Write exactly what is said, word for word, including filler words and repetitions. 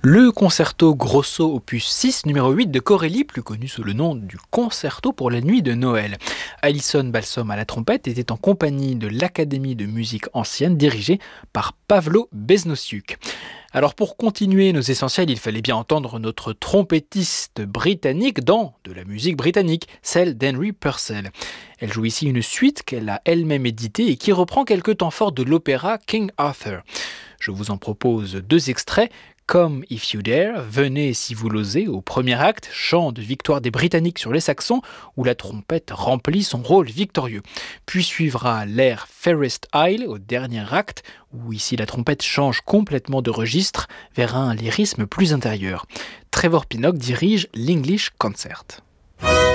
Le concerto grosso opus six numéro huit de Corelli, plus connu sous le nom du concerto pour la nuit de Noël. Alison Balsom à la trompette était en compagnie de l'Académie de musique ancienne dirigée par Pavlo Besnosiuk. Alors pour continuer nos essentiels, il fallait bien entendre notre trompettiste britannique dans de la musique britannique, celle d'Henry Purcell. Elle joue ici une suite qu'elle a elle-même éditée et qui reprend quelques temps forts de l'opéra King Arthur. Je vous en propose deux extraits. Come If You Dare, Venez si vous l'osez, au premier acte, chant de victoire des Britanniques sur les Saxons, où la trompette remplit son rôle victorieux. Puis suivra l'air Fairest Isle, au dernier acte, où ici la trompette change complètement de registre vers un lyrisme plus intérieur. Trevor Pinnock dirige l'English Concert.